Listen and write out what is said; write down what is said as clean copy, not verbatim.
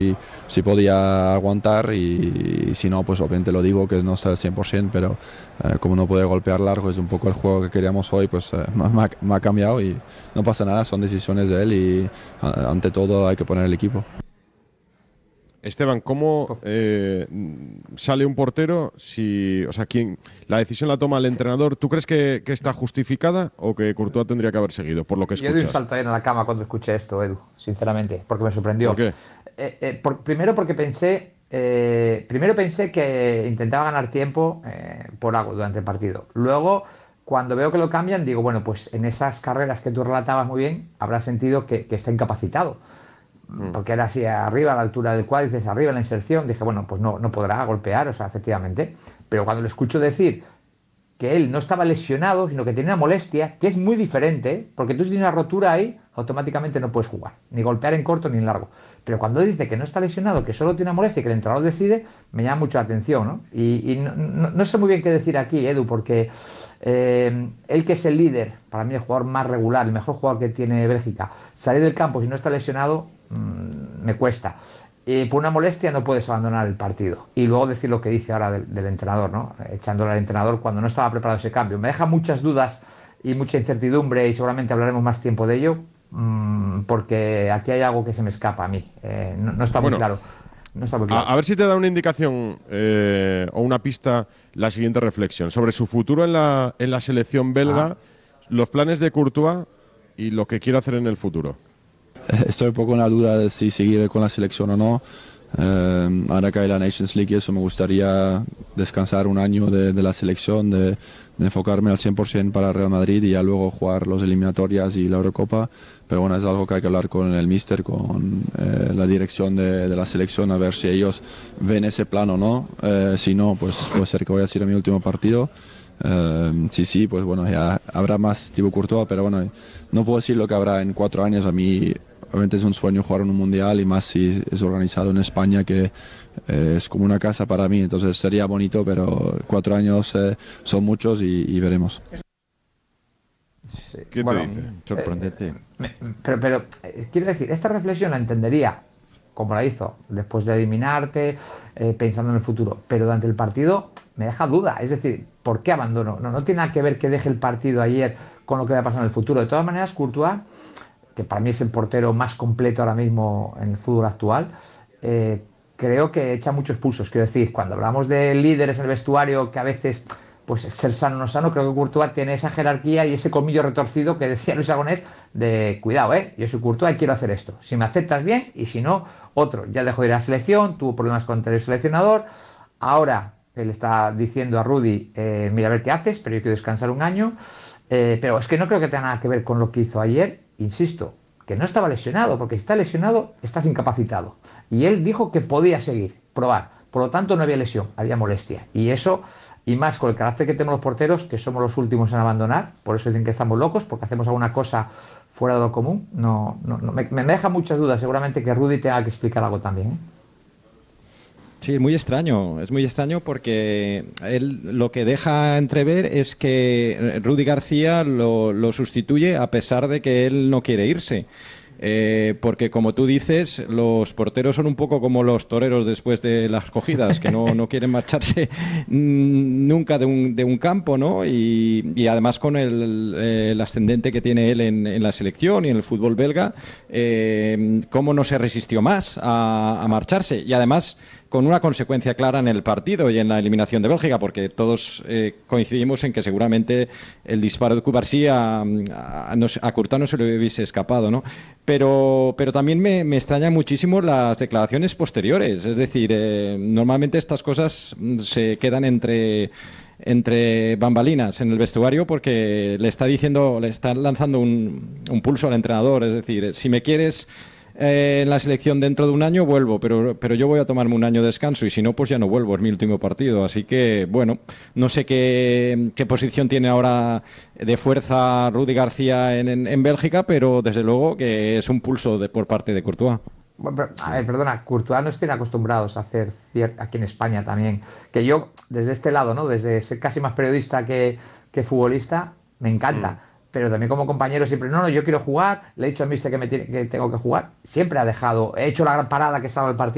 si podía aguantar y si no, pues obviamente lo digo que no está al 100%, pero como no puede golpear largo, es un poco el juego que queríamos hoy, pues me ha cambiado y no pasa nada, son decisiones de él y ante todo hay que poner el equipo. Esteban, ¿cómo sale un portero si, o sea, la decisión la toma el entrenador? ¿Tú crees que está justificada o que Courtois tendría que haber seguido, por lo que Yo di un escuchas? salto ahí en la cama cuando escuché esto, Edu, sinceramente, porque me ¿Por sorprendió. qué? Primero porque primero pensé que intentaba ganar tiempo por algo durante el partido. Luego, cuando veo que lo cambian, digo, bueno, pues en esas carreras que tú relatabas muy bien, habrá sentido que está incapacitado. Mm. Porque era así arriba, a la altura del cuádriceps, arriba en la inserción, dije, bueno, pues no podrá golpear, o sea, efectivamente. Pero cuando lo escucho decir que él no estaba lesionado, sino que tenía una molestia, que es muy diferente, porque tú si tienes una rotura ahí, automáticamente no puedes jugar, ni golpear en corto ni en largo. Pero cuando él dice que no está lesionado, que solo tiene una molestia y que el entrenador decide, me llama mucho la atención, ¿no? Y no sé muy bien qué decir aquí, Edu, porque él que es el líder, para mí el jugador más regular, el mejor jugador que tiene Bélgica, salir del campo si no está lesionado, me cuesta. Por una molestia no puedes abandonar el partido. Y luego decir lo que dice ahora del entrenador, ¿no? Echándole al entrenador cuando no estaba preparado ese cambio. Me deja muchas dudas y mucha incertidumbre y seguramente hablaremos más tiempo de ello, porque aquí hay algo que se me escapa a mí. No está muy Bueno, claro. No está muy a, claro. a ver si te da una indicación o una pista la siguiente reflexión sobre su futuro en la selección belga, los planes de Courtois y lo que quiere hacer en el futuro. Estoy un poco en la duda de si seguir con la selección o no. Ahora que hay la Nations League, eso me gustaría descansar un año de la selección, de enfocarme al 100% para Real Madrid y ya luego jugar los eliminatorias y la Eurocopa. Pero bueno, es algo que hay que hablar con el míster, con la dirección de la selección, a ver si ellos ven ese plan o no. Si no, pues puede ser que voy a ir a mi último partido. Sí, pues bueno, ya habrá más Thibaut Courtois, pero bueno, no puedo decir lo que habrá en 4 años. A mí obviamente es un sueño jugar en un mundial y más si es organizado en España, que es como una casa para mí, entonces sería bonito, pero 4 años son muchos y veremos. Sí, ¿Qué te bueno, dice? Sorprendente. quiero decir, esta reflexión la entendería como la hizo, después de eliminarte, pensando en el futuro, pero durante el partido me deja duda, es decir, ¿por qué abandono? No tiene nada que ver que deje el partido ayer con lo que va a pasar en el futuro. De todas maneras, Courtois, que para mí es el portero más completo ahora mismo en el fútbol actual, creo que echa muchos pulsos. Quiero decir, cuando hablamos de líderes en el vestuario, que a veces pues ser sano o no sano, creo que Courtois tiene esa jerarquía y ese colmillo retorcido que decía Luis Aragonés de cuidado, yo soy Courtois y quiero hacer esto. Si me aceptas bien y si no, otro. Ya dejó de ir a la selección, tuvo problemas con el seleccionador. Ahora él está diciendo a Rudy, mira a ver qué haces, pero yo quiero descansar un año. Pero es que no creo que tenga nada que ver con lo que hizo ayer, insisto, que no estaba lesionado, porque si está lesionado, estás incapacitado. Y él dijo que podía seguir, probar. Por lo tanto, no había lesión, había molestia. Y eso, y más con el carácter que tenemos los porteros, que somos los últimos en abandonar, por eso dicen que estamos locos, porque hacemos alguna cosa fuera de lo común. Me deja muchas dudas, seguramente que Rudy tenga que explicar algo también, ¿eh? Sí, es muy extraño porque él lo que deja entrever es que Rudy García lo sustituye a pesar de que él no quiere irse. Porque como tú dices, los porteros son un poco como los toreros después de las cogidas, que no quieren marcharse nunca de un campo, ¿no? Y además con el ascendente que tiene él en la selección y en el fútbol belga, cómo no se resistió más a marcharse. Y además con una consecuencia clara en el partido y en la eliminación de Bélgica, porque todos coincidimos en que seguramente el disparo de Cubarsí a Courtois no se le hubiese escapado, ¿no? Pero también me extrañan muchísimo las declaraciones posteriores, es decir, normalmente estas cosas se quedan entre bambalinas en el vestuario porque le está lanzando un pulso al entrenador, es decir, si me quieres en la selección dentro de un año vuelvo, pero yo voy a tomarme un año de descanso y si no, pues ya no vuelvo, es mi último partido. Así que, bueno, no sé qué posición tiene ahora de fuerza Rudy García en Bélgica, pero desde luego que es un pulso por parte de Courtois. Bueno, a ver, perdona, Courtois nos tiene acostumbrados a hacer aquí en España también. Que yo, desde este lado, ¿no? Desde ser casi más periodista que futbolista, me encanta. Pero también como compañero siempre, no, yo quiero jugar, le he dicho al míster que tengo que jugar. Siempre ha dejado, he hecho la gran parada que estaba el partido.